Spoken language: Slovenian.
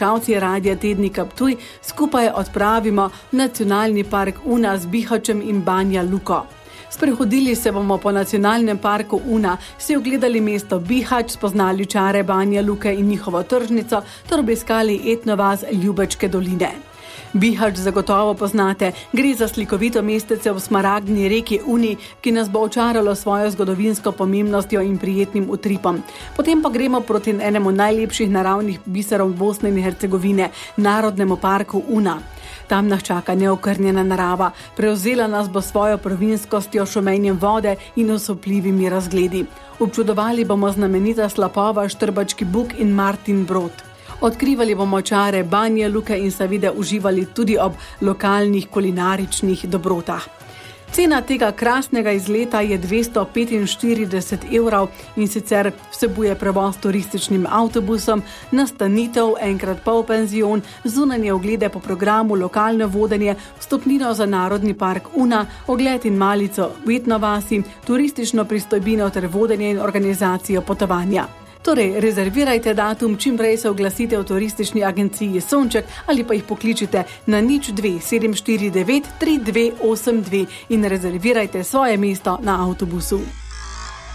poslušalci Radia Tednika Ptuj skupaj odpravimo v Nacionalni park Una z Bihaćem in Banja Luko. Sprehodili se bomo po Nacionalnem parku Una, si ogledali mesto Bihać, spoznali čare Banja Luke in njihovo tržnico, ter obiskali etnovaz Ljubečke doline. Bihać zagotovo poznate, gre za slikovito mestece v smaragdni reki Uni, ki nas bo očaralo svojo zgodovinsko pomembnostjo in prijetnim utripom. Potem pa gremo proti enemu najlepših naravnih biserov Bosne in Hercegovine, Narodnemu parku Una. Tam nas čaka neokrnjena narava, prevzela nas bo svojo prvinskostjo, šumenjem vode in osupljivimi razgledi. Občudovali bomo znamenita slapova Štrbački buk in Martin Brod. Odkrivali bomo čare Banje Luke in seveda uživali tudi ob lokalnih kulinaričnih dobrotah. Cena tega krasnega izleta je 245 € in sicer vsebuje prevoz turističnim avtobusom, nastanitev, enkrat polpenzion, zunanje oglede po programu, lokalno vodenje, vstopnino za Narodni park Una, ogled in malico v etnovasi, turistično pristojbino ter vodenje in organizacijo potovanja. Torej, rezervirajte datum, čim prej se oglasite v turistični agenciji Sonček ali pa jih pokličite na 02 749 3282 in rezervirajte svoje mesto na avtobusu.